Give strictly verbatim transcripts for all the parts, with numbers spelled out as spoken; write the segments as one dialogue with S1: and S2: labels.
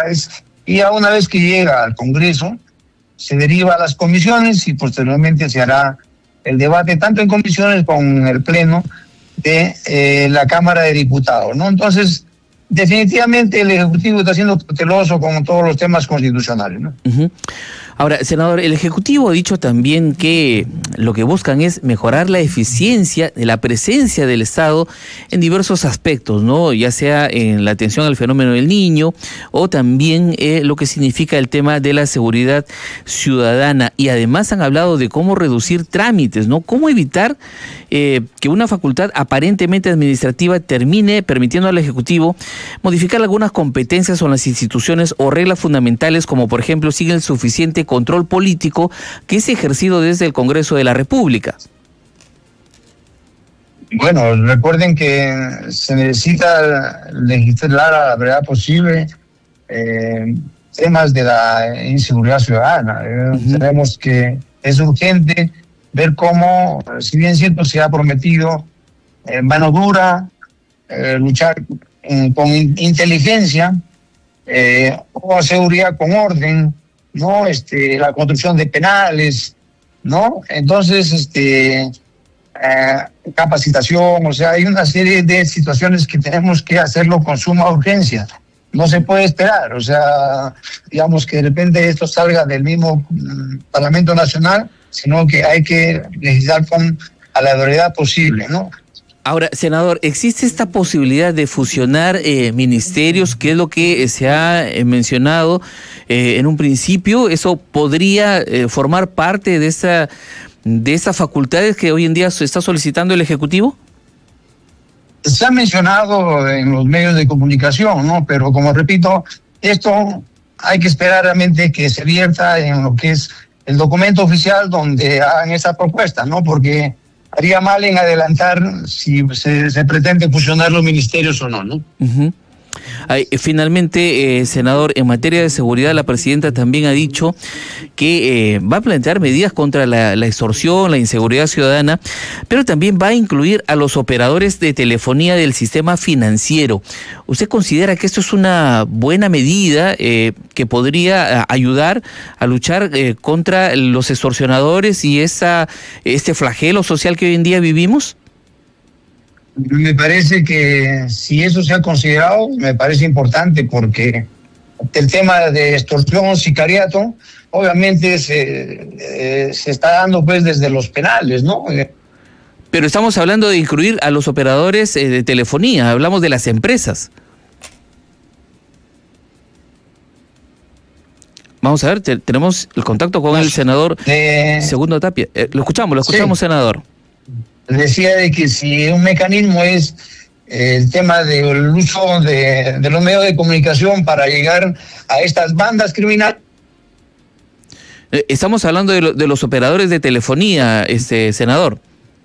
S1: facultades, y ya una vez que llega al Congreso, se deriva a las comisiones y posteriormente se hará el debate tanto en comisiones como en el Pleno de eh, la Cámara de Diputados, ¿no? Entonces, definitivamente el Ejecutivo está siendo cauteloso con todos los temas constitucionales, ¿no?
S2: Uh-huh. Ahora, senador, el Ejecutivo ha dicho también que lo que buscan es mejorar la eficiencia de la presencia del Estado en diversos aspectos, ¿no? Ya sea en la atención al fenómeno del niño o también eh, lo que significa el tema de la seguridad ciudadana. Y además han hablado de cómo reducir trámites, ¿no? Cómo evitar eh, que una facultad aparentemente administrativa termine permitiendo al Ejecutivo modificar algunas competencias o las instituciones o reglas fundamentales, como por ejemplo sigue el suficiente control político que es ejercido desde el Congreso de la República.
S1: Bueno, recuerden que se necesita legislar a la brevedad posible eh, temas de la inseguridad ciudadana. Eh, uh-huh. Sabemos que es urgente ver cómo, si bien cierto se ha prometido eh, mano dura, eh, luchar eh, con in- inteligencia, eh, o seguridad con orden, ¿no? Este, la construcción de penales, ¿no? Entonces, este, eh, capacitación, o sea, hay una serie de situaciones que tenemos que hacerlo con suma urgencia. No se puede esperar, o sea, digamos que de repente esto salga del mismo mm, Parlamento Nacional, sino que hay que legislar con a la brevedad posible, ¿no?
S2: Ahora, senador, ¿existe esta posibilidad de fusionar eh, ministerios, que es lo que eh, se ha eh, mencionado eh, en un principio? ¿Eso podría eh, formar parte de esa de esas facultades que hoy en día se está solicitando el Ejecutivo?
S1: Se ha mencionado en los medios de comunicación, ¿no? Pero como repito, esto hay que esperar realmente que se vierta en lo que es el documento oficial donde hagan esa propuesta, ¿no? Porque haría mal en adelantar si se, se pretende fusionar los ministerios o no, ¿no?
S2: Uh-huh. Ay, finalmente, eh, senador, en materia de seguridad, la presidenta también ha dicho que eh, va a plantear medidas contra la, la extorsión, la inseguridad ciudadana, pero también va a incluir a los operadores de telefonía del sistema financiero. ¿Usted considera que esto es una buena medida eh, que podría ayudar a luchar eh, contra los extorsionadores y esa este flagelo social que hoy en día vivimos?
S1: Me parece que si eso se ha considerado, me parece importante porque el tema de extorsión, sicariato, obviamente se, eh, se está dando pues desde los penales, ¿no?
S2: Pero estamos hablando de incluir a los operadores eh, de telefonía, hablamos de las empresas. Vamos a ver, te, tenemos el contacto con el senador de... Segundo Tapia. Eh, lo escuchamos, lo escuchamos, sí. Senador.
S1: Decía de que si un mecanismo es el tema del uso de, de los medios de comunicación para llegar a estas bandas criminales.
S2: Estamos hablando de, lo, de los operadores de telefonía, este senador.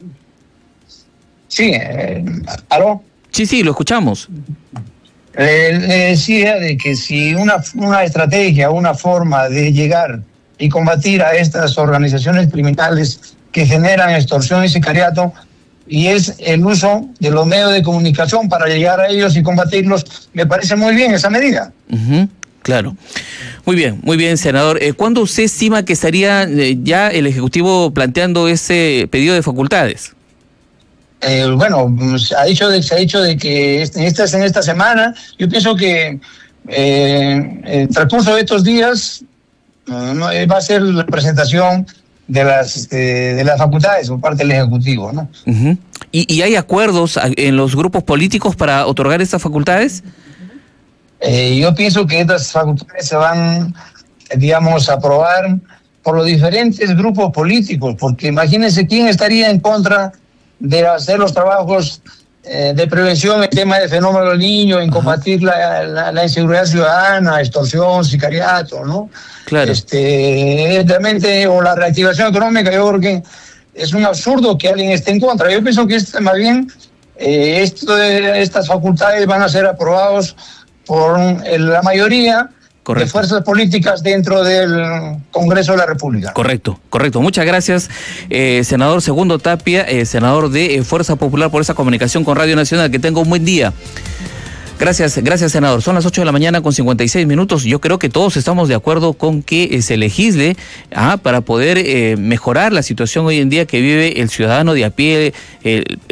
S1: Sí, eh, ¿aló?
S2: Sí, sí, lo escuchamos.
S1: Le, le decía de que si una, una estrategia, una forma de llegar y combatir a estas organizaciones criminales que generan extorsión y sicariato, y es el uso de los medios de comunicación para llegar a ellos y combatirlos, me parece muy bien esa medida.
S2: Uh-huh, claro. Muy bien, muy bien, senador. Eh, ¿Cuándo usted estima que estaría eh, ya el Ejecutivo planteando ese pedido de facultades?
S1: Eh, bueno, se ha dicho de, se ha dicho de que esta es en esta semana. Yo pienso que eh, el transcurso de estos días no, va a ser la presentación de las de, de las facultades por parte del Ejecutivo, ¿no?
S2: Uh-huh. ¿Y, ¿Y hay acuerdos en los grupos políticos para otorgar estas facultades?
S1: Eh, yo pienso que estas facultades se van, digamos, a aprobar por los diferentes grupos políticos, porque imagínense quién estaría en contra de hacer los trabajos eh, de prevención en tema de fenómeno del niño, en combatir la, la, la inseguridad ciudadana, extorsión, sicariato, ¿no?
S2: Claro.
S1: Este, realmente, o la reactivación económica, yo creo que es un absurdo que alguien esté en contra. Yo pienso que este, más bien eh, esto de, estas facultades van a ser aprobados por la mayoría. Correcto. De fuerzas políticas dentro del Congreso de la República.
S2: Correcto, correcto. Muchas gracias, eh, senador Segundo Tapia, eh, senador de eh, Fuerza Popular, por esa comunicación con Radio Nacional. Que tenga un buen día. Gracias, gracias, senador. Son las ocho de la mañana con cincuenta y seis minutos. Yo creo que todos estamos de acuerdo con que eh, se legisle ah, para poder eh, mejorar la situación hoy en día que vive el ciudadano de a pie, el